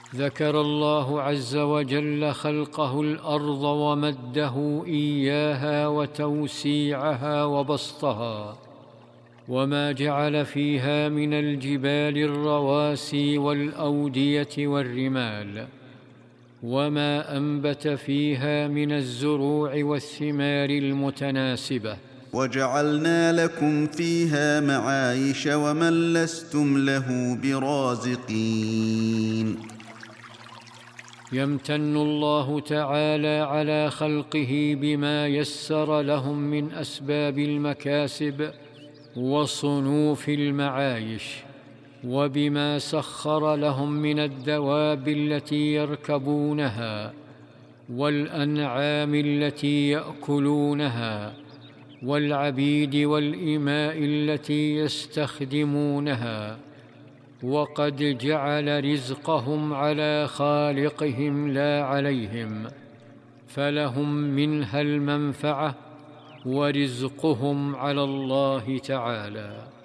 ذكر الله عز وجل خلقه الأرض ومده إياها وتوسيعها وبسطها، وما جعل فيها من الجبال الرواسي والأودية والرمال، وما أنبت فيها من الزروع والثمار المتناسبة. وجعلنا لكم فيها معايش ومن لستم له برازقين. يمتن الله تعالى على خلقه بما يسر لهم من أسباب المكاسب وصنوف المعايش، وبما سخر لهم من الدواب التي يركبونها والأنعام التي يأكلونها والعبيد والإماء التي يستخدمونها، وقد جعل رزقهم على خالقهم لا عليهم، فلهم منها المنفعة ورزقهم على الله تعالى.